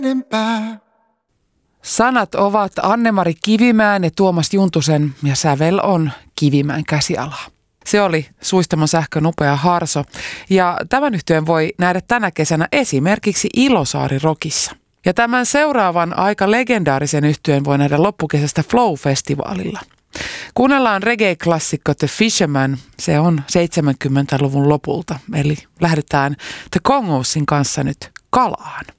enempää. Sanat ovat Anne-Mari Kivimäen ja Tuomas Juntusen ja sävel on Kivimäen käsialaa. Se oli Suistamon sähkön upea Harso ja tämän yhtyeen voi nähdä tänä kesänä esimerkiksi Ilosaari Rockissa. Ja tämän seuraavan aika legendaarisen yhtyeen voi nähdä loppukesästä Flow-festivaalilla. Kuunnellaan reggae-klassikko The Fisherman, se on 70-luvun lopulta, eli lähdetään The Congosin kanssa nyt kalaan.